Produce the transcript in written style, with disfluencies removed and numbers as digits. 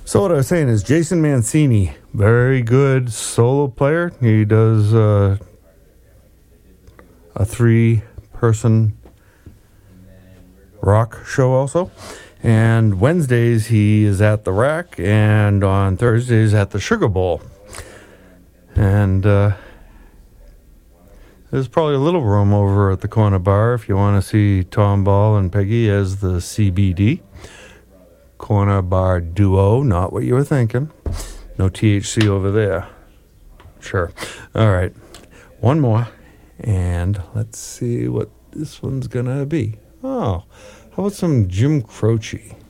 So what I was saying is Jason Mancini, very good solo player. He does a 3-person rock show also. And Wednesdays he is at the Rack, and on Thursdays at the Sugar Bowl. And there's probably a little room over at the corner bar if you want to see Tom Ball and Peggy as the CBD. Corner bar duo, not what you were thinking. No THC over there. Sure. All right. One more. And let's see what this one's going to be. Oh, how about some Jim Croce?